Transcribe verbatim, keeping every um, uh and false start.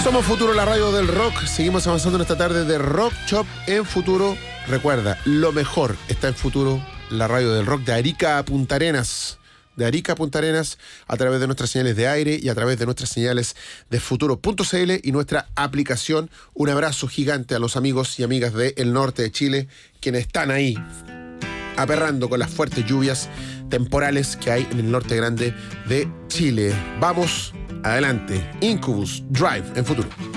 Somos Futuro, la radio del rock. Seguimos avanzando en esta tarde de Rock Shop en Futuro. Recuerda, lo mejor está en Futuro, la radio del rock de Arica a Punta Arenas. De Arica a Punta Arenas, a través de nuestras señales de aire y a través de nuestras señales de futuro punto c l y nuestra aplicación. Un abrazo gigante a los amigos y amigas del norte de Chile, quienes están ahí aperrando con las fuertes lluvias temporales que hay en el norte grande de Chile. Vamos adelante. Incubus Drive en Futuro.